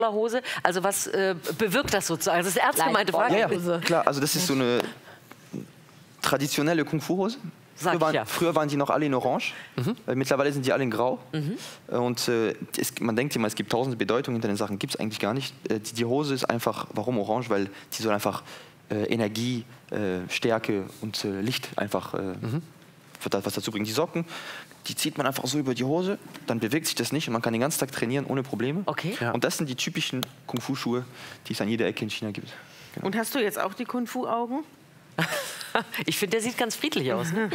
Hose. Also was bewirkt das sozusagen? Das ist eine ernst gemeinte Frage. Ja, klar, also das ist so eine traditionelle Kung-Fu-Hose. Früher waren die noch alle in Orange, mittlerweile sind die alle in Grau. Und man denkt immer, es gibt tausende Bedeutungen hinter den Sachen, gibt es eigentlich gar nicht. Die Hose ist einfach, warum Orange? Weil die soll einfach Energie, Stärke und Licht einfach was dazu bringen. Die Socken, die zieht man einfach so über die Hose, dann bewegt sich das nicht und man kann den ganzen Tag trainieren ohne Probleme. Okay. Ja. Und das sind die typischen Kung-Fu-Schuhe, die es an jeder Ecke in China gibt. Genau. Und hast du jetzt auch die Kung-Fu-Augen? Ich finde, der sieht ganz friedlich aus. Ne?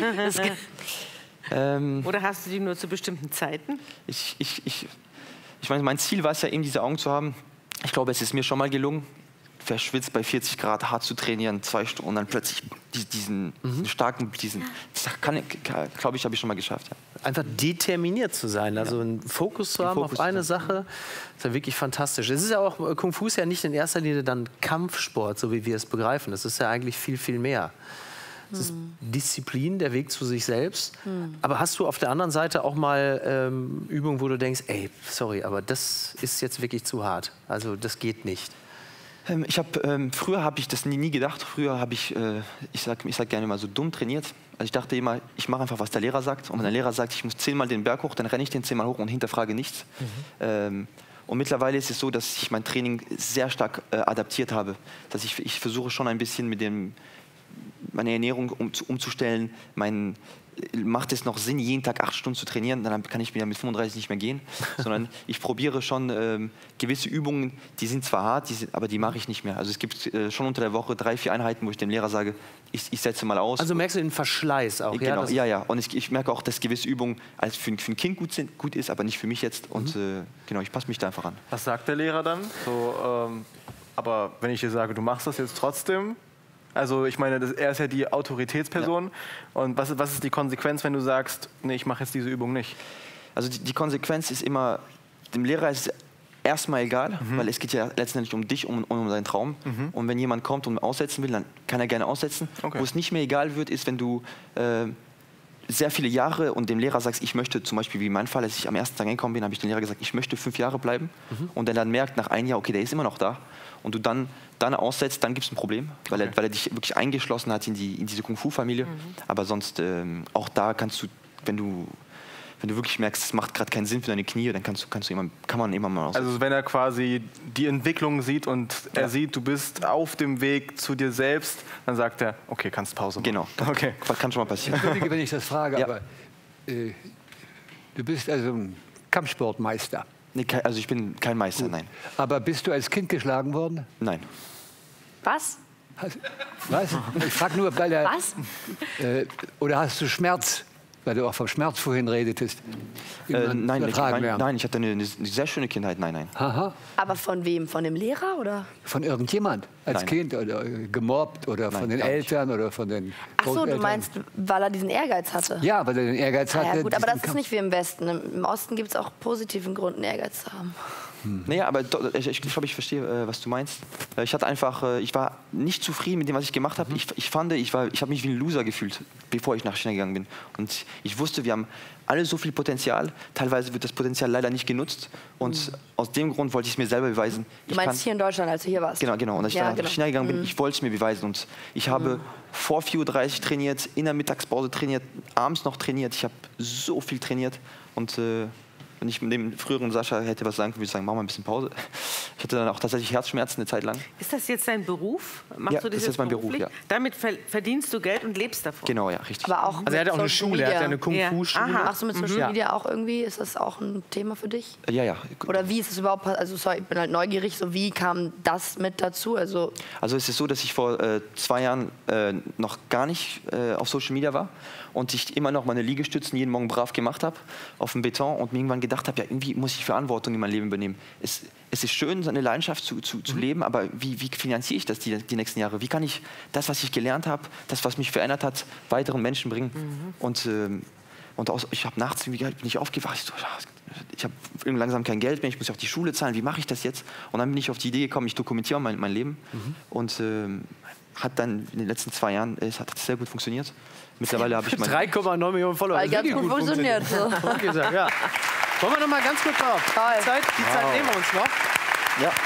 Oder hast du die nur zu bestimmten Zeiten? Ich meine, mein Ziel war es ja eben, diese Augen zu haben. Ich glaube, es ist mir schon mal gelungen, verschwitzt bei 40 Grad hart zu trainieren, 2 Stunden und dann plötzlich diesen starken, glaube ich, habe ich schon mal geschafft. Ja. Einfach determiniert zu sein, also einen Fokus zu haben auf eine Sache, ist ja wirklich fantastisch. Es ist ja auch, Kung Fu ist ja nicht in erster Linie dann Kampfsport, so wie wir es begreifen. Das ist ja eigentlich viel, viel mehr. Es ist Disziplin, der Weg zu sich selbst. Aber hast du auf der anderen Seite auch mal Übungen, wo du denkst, ey, sorry, aber das ist jetzt wirklich zu hart. Also das geht nicht. Früher habe ich das nie gedacht. Früher habe ich sag gerne mal so dumm trainiert. Also ich dachte immer, ich mache einfach, was der Lehrer sagt. Und wenn der Lehrer sagt, ich muss 10-mal den Berg hoch, dann renne ich den 10-mal hoch und hinterfrage nichts. Und mittlerweile ist es so, dass ich mein Training sehr stark adaptiert habe. Dass ich versuche schon ein bisschen mit meine Ernährung umzustellen. Macht es noch Sinn, jeden Tag 8 Stunden zu trainieren? Dann kann ich mir mit 35 nicht mehr gehen. Sondern ich probiere schon gewisse Übungen, die sind zwar hart, aber die mache ich nicht mehr. Also es gibt schon unter der Woche 3-4 Einheiten, wo ich dem Lehrer sage, ich setze mal aus. Also merkst du den Verschleiß auch? Genau, ja. Und ich merke auch, dass gewisse Übungen als für ein Kind gut ist, aber nicht für mich jetzt. Und genau, ich passe mich da einfach an. Was sagt der Lehrer dann? So, aber wenn ich dir sage, du machst das jetzt trotzdem? Also ich meine, er ist ja die Autoritätsperson. Ja. Und was ist die Konsequenz, wenn du sagst, nee, ich mache jetzt diese Übung nicht? Also die Konsequenz ist immer, dem Lehrer ist es erstmal egal, weil es geht ja letztendlich um dich, um deinen Traum. Und wenn jemand kommt und aussetzen will, dann kann er gerne aussetzen. Okay. Wo es nicht mehr egal wird, ist, wenn du sehr viele Jahre und dem Lehrer sagst, ich möchte zum Beispiel, wie in meinem Fall, als ich am ersten Tag gekommen bin, habe ich dem Lehrer gesagt, ich möchte 5 Jahre bleiben. Und der dann merkt nach 1 Jahr, okay, der ist immer noch da. Und du dann aussetzt, dann gibt es ein Problem, weil er dich wirklich eingeschlossen hat in diese Kung-Fu-Familie. Aber sonst, auch da kannst du, wenn du wirklich merkst, es macht gerade keinen Sinn für deine Knie, dann kann man immer mal aussetzen. Also wenn er quasi die Entwicklung sieht und er sieht, du bist auf dem Weg zu dir selbst, dann sagt er, okay, kannst Pause machen. Genau, okay. Kann schon mal passieren. Entschuldige, wenn ich das frage, aber du bist also ein Kampfsportmeister. Nee, also ich bin kein Meister, nein. Aber bist du als Kind geschlagen worden? Nein. Was? Was? Ich frage nur, weil Was? Oder hast du Schmerz? Weil du auch vom Schmerz vorhin redetest. Nein, ich hatte eine sehr schöne Kindheit, nein. Aha. Aber von wem? Von dem Lehrer oder? Von irgendjemand? Als Kind oder gemobbt oder von den Eltern oder von den Großeltern? Ach so, du meinst, weil er diesen Ehrgeiz hatte? Ja, weil er den Ehrgeiz hatte. Ja gut, aber das ist nicht wie im Westen. Im Osten gibt es auch positiven Grund, einen Ehrgeiz zu haben. Naja, aber ich glaube, ich verstehe, was du meinst. Ich war nicht zufrieden mit dem, was ich gemacht habe. Ich habe mich wie ein Loser gefühlt, bevor ich nach China gegangen bin. Und ich wusste, wir haben alle so viel Potenzial. Teilweise wird das Potenzial leider nicht genutzt. Und aus dem Grund wollte ich es mir selber beweisen. Du meinst hier in Deutschland, als du hier warst? Genau. Und als ich dann nach China gegangen bin, ich wollte es mir beweisen. Und ich habe vor 4:30 Uhr trainiert, in der Mittagspause trainiert, abends noch trainiert. Ich habe so viel trainiert. Und wenn ich mit dem früheren Sascha hätte was sagen können, würde ich sagen, mach mal ein bisschen Pause. Ich hatte dann auch tatsächlich Herzschmerzen eine Zeit lang. Ist das jetzt dein Beruf? Ja, das ist mein Beruf, ja. Damit verdienst du Geld und lebst davon? Genau, ja, richtig. Aber auch also er hat auch eine Schule, er hat eine Kung-Fu-Schule. Machst du mit Social Media auch irgendwie, ist das auch ein Thema für dich? Ja. Oder wie ist es überhaupt, also sorry, ich bin halt neugierig, so wie kam das mit dazu? Also es ist so, dass ich vor 2 Jahren noch gar nicht auf Social Media war und ich immer noch meine Liegestützen jeden Morgen brav gemacht habe auf dem Beton und mir irgendwann gedacht habe, ja, irgendwie muss ich Verantwortung in mein Leben übernehmen. Es ist schön, seine Leidenschaft zu leben, aber wie finanziere ich das die nächsten Jahre? Wie kann ich das, was ich gelernt habe, das, was mich verändert hat, weiteren Menschen bringen? Und ich habe nachts bin ich aufgewacht, ich habe langsam kein Geld mehr, ich muss auf die Schule zahlen, wie mache ich das jetzt? Und dann bin ich auf die Idee gekommen, ich dokumentiere mein Leben und hat dann in den letzten 2 Jahren hat sehr gut funktioniert. Mittlerweile habe ich 3,9 Millionen Follower. Ganz gut funktioniert. Ja. Wollen wir noch mal ganz kurz drauf? Die Zeit nehmen wir uns noch. Ja.